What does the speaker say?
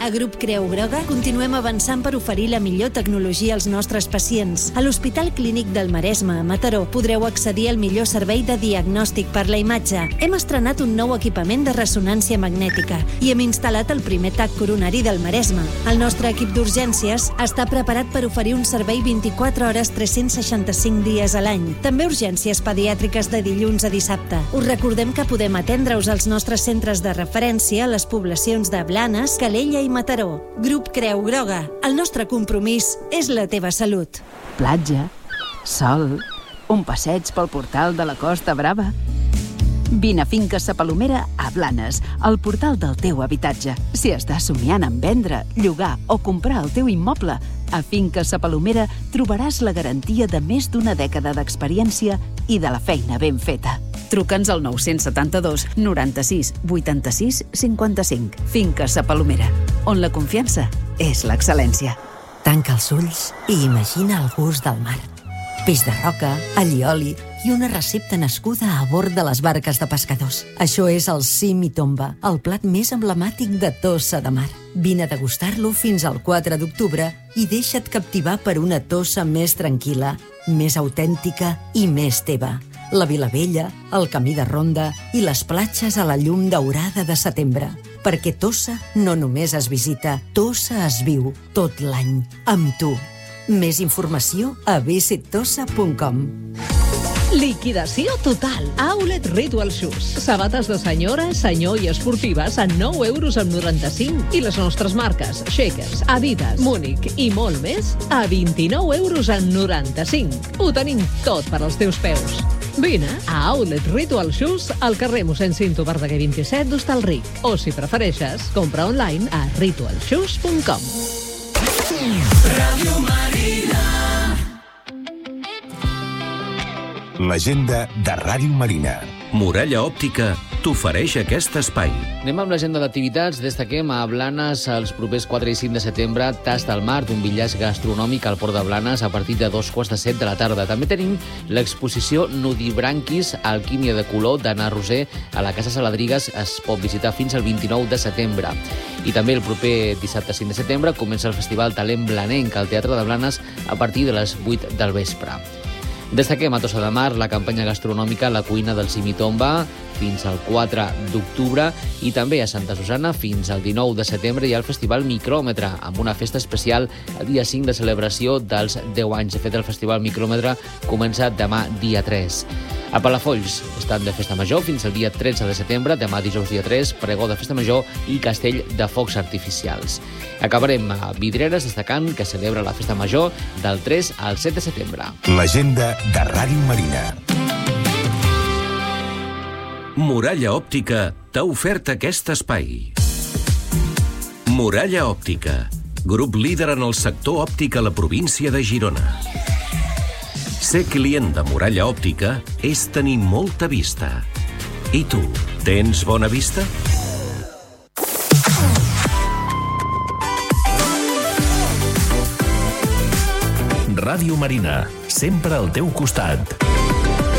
A Grup Creu Groga continuem avançant per oferir la millor tecnologia als nostres pacients. A l'Hospital Clínic del Maresme, a Mataró, podreu accedir al millor servei de diagnòstic per la imatge. Hem estrenat un nou equipament de ressonància magnètica i hem instal·lat el primer TAC coronari del Maresme. El nostre equip d'urgències està preparat per oferir un servei 24 hores 365 dies a l'any. També urgències pediàtriques de dilluns a dissabte. Us recordem que podem atendre-us als nostres centres de referència a les poblacions de Blanes, Calella i Mataró. Grup Creu Groga. El nostre compromís és la teva salut. Platja, sol, un passeig pel portal de la Costa Brava. Vine a Finques Sa Palomera a Blanes, el portal del teu habitatge. Si estàs somiant en vendre, llogar o comprar el teu immoble, a Finques Sa Palomera trobaràs la garantia de més d'una dècada d'experiència i de la feina ben feta. Truca'ns al 972 96 86 55. Finques Sa Palomera, on la confiança és l'excel·lència. Tanca els ulls i imagina el gust del mar. Peix de roca, allioli i una recepta nascuda a bord de les barques de pescadors. Això és el Sim i Tomba, el plat més emblemàtic de Tossa de Mar. Vine a degustar-lo fins al 4 d'octubre i deixa't captivar per una Tossa més tranquil·la, més autèntica i més teva. La Vilavella, el camí de ronda i les platges a la llum daurada de setembre. Perquè Tossa no només es visita, Tossa es viu tot l'any, amb tu. Més informació a visittossa.com. Liquidació total. Outlet Ritual Shoes. Sabates de senyora, senyor i esportives a 9,95 € i les nostres marques Shakers, Adidas, Múnich i molt més a 29,95 €. Ho tenim tot per als teus peus. Vine a Outlet Ritual Shoes al carrer mossèn Cinto Verdaguer 27 d'Hostalric o, si prefereixes, compra online a ritualshoes.com. Ràdio Marina. L'agenda de Ràdio Marina. Muralla Òptica t'ofereix aquest espai. Anem amb l'agenda d'activitats. Destaquem a Blanes els propers 4 i 5 de setembre Tast al Mar, un bitllatge gastronòmic al Port de Blanes a partir de 2:15 de la tarda. També tenim l'exposició Nudibranquis, Alquímia de color, d'Anna Roser a la Casa Saladrigues. Es pot visitar fins al 29 de setembre. I també el proper dissabte 5 de setembre comença el Festival Talent Blanenc al Teatre de Blanes a partir de les 8 del vespre. Destaquem a Tossa de Mar la campanya gastronòmica La cuina del Sim i Tomba fins al 4 d'octubre i també a Santa Susana fins al 19 de setembre hi ha el Festival Micròmetre amb una festa especial el dia 5 de celebració dels 10 anys. De fet, el Festival Micròmetre comença demà dia 3. A Palafolls estan de festa major fins al dia 13 de setembre, demà dijous dia 3, pregó de festa major i castell de focs artificials. Acabarem a Vidreres destacant que celebra la festa major del 3 al 7 de setembre. L'agenda de Ràdio Marina. Muralla Òptica t'ha ofert aquest espai. Muralla Òptica, grup líder en el sector òptic a la província de Girona. Ser client de Muralla Òptica és tenir molta vista. I tu, tens bona vista? Ràdio Marina, sempre al teu costat.